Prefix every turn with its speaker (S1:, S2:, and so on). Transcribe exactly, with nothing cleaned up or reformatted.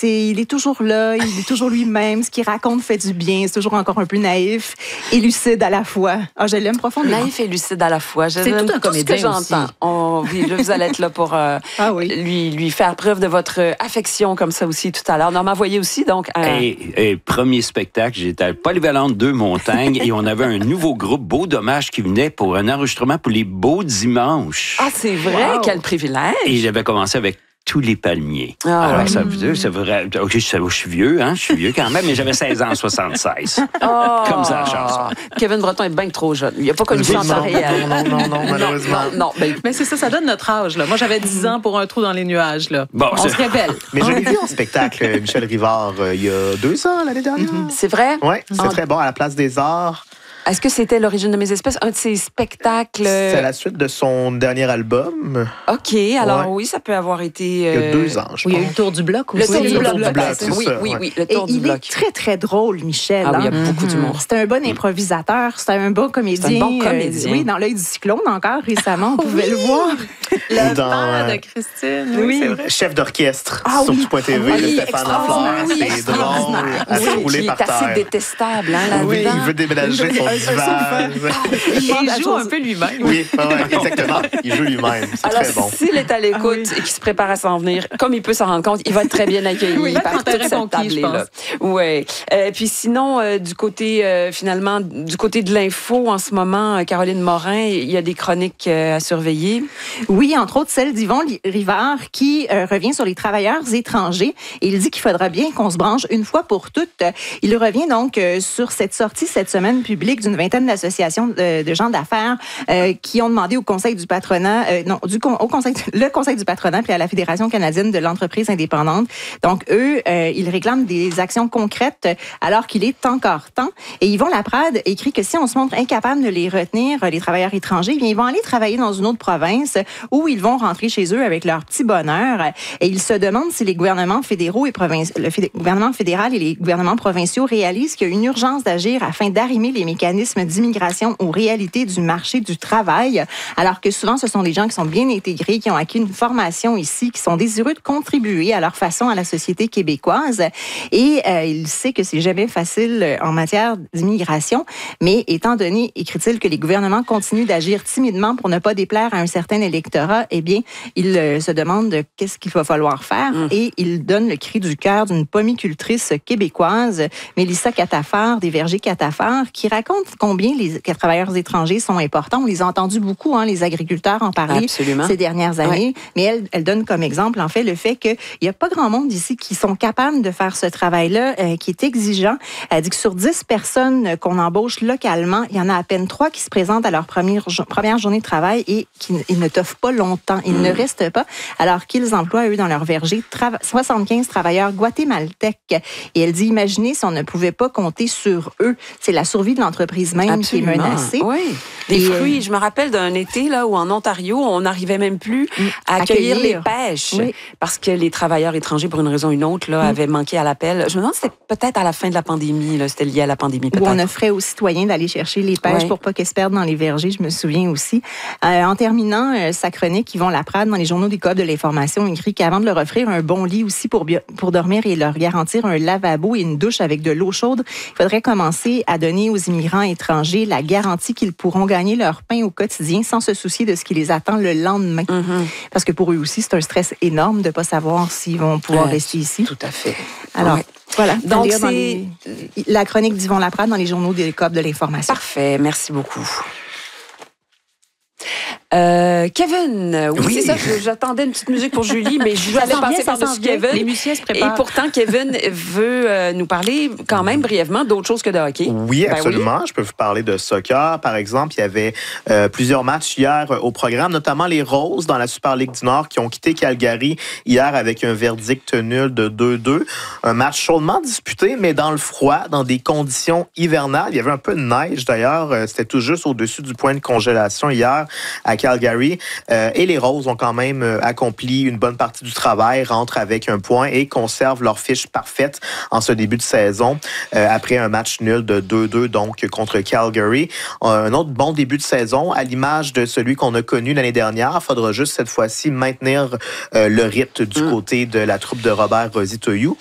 S1: c'est, il est toujours là, il est toujours lui-même. Ce qu'il raconte fait du bien. C'est toujours encore un peu naïf et lucide à la fois. Ah, je l'aime profondément.
S2: Naïf et lucide à la fois. Je
S3: c'est
S2: l'aime
S3: tout un
S2: tout
S3: comédien
S2: ce que j'entends.
S3: aussi.
S2: On, oui, là, vous allez être là pour euh,
S1: ah, oui.
S2: lui, lui faire preuve de votre affection comme ça aussi tout à l'heure. Normand Voyer aussi, donc... Euh...
S4: Et, et premier spectacle, j'étais à Polyvalente deux Montagnes et on avait un nouveau groupe, Beau Dommage, qui venait pour un enregistrement pour les Beaux Dimanches.
S2: Ah, c'est vrai? Wow. Quel privilège!
S4: Et j'avais commencé avec Tous les palmiers.
S2: Ah,
S4: Alors,
S2: ouais.
S4: ça veut dire, c'est vrai. OK, je, je suis vieux, hein? Je suis vieux quand même, mais j'avais seize ans en soixante-seize.
S2: Oh,
S4: comme ça, la chanson.
S2: Kevin Breton est bien trop jeune. Il n'a pas connu ça en temps réel.
S5: Non, non, non, non, malheureusement.
S2: Non, non, ben...
S3: Mais c'est ça, ça donne notre âge. Là. Moi, j'avais dix ans pour Un trou dans les nuages. Là.
S4: Bon,
S3: on se révèle.
S5: Mais je l'ai vu en spectacle, Michel Rivard, euh, il y a deux ans, l'année dernière.
S2: Mm-hmm. C'est vrai?
S5: Oui, c'est
S2: en...
S5: très bon, à la Place des Arts.
S2: Est-ce que c'était L'origine de mes espèces, un de ses spectacles?
S5: C'est la suite de son dernier album.
S2: OK, alors
S5: ouais.
S2: oui, ça peut avoir été...
S5: Euh... Il y a deux ans, je
S3: oui,
S5: pense.
S3: Il y a eu le Tour du bloc aussi.
S2: Le Tour
S5: oui,
S2: du bloc,
S5: bloc,
S2: peut-être. Oui,
S5: ça,
S2: oui,
S5: ouais.
S2: oui, le Tour
S1: Et
S2: du
S1: il
S2: bloc.
S1: est très, très drôle, Michel.
S2: Ah oui, il y a
S1: hein?
S2: beaucoup d'humour.
S1: C'est un bon improvisateur, c'est un bon comédien.
S2: C'est un bon comédien.
S1: Euh, oui, dans L'œil du cyclone encore récemment, on pouvait
S3: oui.
S1: le voir.
S3: Le
S5: dans,
S3: père
S5: euh,
S3: de Christine,
S1: oui,
S3: oui, c'est vrai.
S5: Chef d'orchestre
S1: ah,
S5: sur
S1: oui.
S5: tout point T V,
S1: Oui,
S5: de Stéphane Lafleur.
S1: oui,
S5: C'est drôle à se
S2: Oui,
S5: rouler
S2: qui
S5: par
S2: est assez
S5: terre.
S2: détestable, hein, là-dedans.
S5: Oui, il veut déménager son divan.
S3: Il joue un peu lui-même.
S5: Oui, ouais, exactement. Il joue lui-même. C'est
S2: Alors,
S5: très bon.
S2: s'il est à l'écoute
S3: Ah oui.
S2: et qu'il se prépare à s'en venir, comme il peut s'en rendre compte, il va être très bien accueilli
S3: Oui,
S2: par
S3: quand
S2: toute
S3: t'aurais
S2: cette
S3: conquis, je
S2: tablée-là. Oui. Euh, puis sinon, euh, du côté, euh, finalement, du côté de l'info, en ce moment, euh, Caroline Morin, il y a des chroniques euh, à surveiller.
S1: Oui, entre autres celle d'Yvon Rivard qui euh, revient sur les travailleurs étrangers et il dit qu'il faudra bien qu'on se branche une fois pour toutes. Il revient donc euh, sur cette sortie cette semaine publique d'une vingtaine d'associations de, de gens d'affaires euh, qui ont demandé au Conseil du patronat, euh, non, du au Conseil, le Conseil du patronat puis à la Fédération canadienne de l'entreprise indépendante. Donc, eux, euh, ils réclament des actions concrètes alors qu'il est encore temps. Et Yvon Laprade écrit que si on se montre incapable de les retenir, les travailleurs étrangers, bien, ils vont aller travailler dans une autre province où ils vont rentrer chez eux avec leur petit bonheur. Et il se demande si les gouvernements fédéraux et provinci- le fédé- gouvernement fédéral et les gouvernements provinciaux réalisent qu'il y a une urgence d'agir afin d'arrimer les mécanismes d'immigration aux réalités du marché du travail, alors que souvent, ce sont des gens qui sont bien intégrés, qui ont acquis une formation ici, qui sont désireux de contribuer à leur façon à la société québécoise. Et euh, il sait que c'est jamais facile en matière d'immigration, mais étant donné, écrit-il, que les gouvernements continuent d'agir timidement pour ne pas déplaire à un certain électorat, eh bien, il euh, se demande qu'est-ce qu'il va falloir faire. Mmh. Et il donne le cri du cœur d'une pomicultrice québécoise, Mélissa Catafard, des Vergers Catafard, qui raconte combien les travailleurs étrangers sont importants. On les a entendus beaucoup, hein, les agriculteurs en parler
S2: Absolument.
S1: Ces dernières années. Oui. Mais elle, elle donne comme exemple, en fait, le fait qu'il n'y a pas grand monde ici qui sont capables de faire ce travail-là, euh, qui est exigeant. Elle dit que sur dix personnes qu'on embauche localement, il y en a à peine trois qui se présentent à leur première, première journée de travail et qui ils ne t'offrent pas longtemps. Ils mmh. ne restent pas, alors qu'ils emploient, eux, dans leur verger, tra- soixante-quinze travailleurs guatémaltèques. Et elle dit, imaginez si on ne pouvait pas compter sur eux. C'est la survie de l'entreprise même Absolument. Qui est menacée.
S2: Oui. Des
S1: et
S2: fruits. Euh... Je me rappelle d'un été là où en Ontario, on n'arrivait même plus à accueillir, accueillir. les pêches oui. parce que les travailleurs étrangers, pour une raison ou une autre, là, mmh. avaient manqué à l'appel. Je me demande si c'était peut-être à la fin de la pandémie. Là, c'était lié à la pandémie, peut-être.
S1: Où on offrait aux citoyens d'aller chercher les pêches oui. pour pas qu'elles se perdent dans les vergers, je me souviens aussi. Euh, en terminant euh, sa chronique, Yvon Laprade, dans les journaux des coop de l'information, écrit qu'avant de leur offrir un bon lit aussi pour, bio- pour dormir et leur garantir un lavabo et une douche avec de l'eau chaude, il faudrait commencer à donner aux immigrants étrangers la garantie qu'ils pourront gagner leur pain au quotidien sans se soucier de ce qui les attend le lendemain. Mm-hmm. Parce que pour eux aussi, c'est un stress énorme de ne pas savoir s'ils vont pouvoir euh, rester ici.
S2: Tout à fait.
S1: Alors, ouais. Voilà.
S2: Donc, c'est
S1: les, la chronique d'Yvon Laprade dans les journaux des coop de l'information.
S2: Parfait. Merci beaucoup. Euh, Kevin, oui, oui. c'est ça, j'attendais une petite musique pour Julie, mais je allais passer par-dessus Kevin.
S3: Les musiciens se préparent.
S2: Et pourtant, Kevin veut euh, nous parler quand même brièvement d'autre chose que de hockey.
S5: Oui, absolument. Ben oui. Je peux vous parler de soccer. Par exemple, il y avait euh, plusieurs matchs hier au programme, notamment les Roses dans la Super Ligue du Nord qui ont quitté Calgary hier avec un verdict nul de deux deux. Un match chaudement disputé, mais dans le froid, dans des conditions hivernales. Il y avait un peu de neige d'ailleurs. C'était tout juste au-dessus du point de congélation hier à Calgary. Euh, et les Roses ont quand même euh, accompli une bonne partie du travail, rentrent avec un point et conservent leur fiche parfaite en ce début de saison euh, après un match nul de deux deux donc contre Calgary. Euh, un autre bon début de saison à l'image de celui qu'on a connu l'année dernière. Il faudra juste cette fois-ci maintenir euh, le rythme du mm. côté de la troupe de Robert Rositoyou.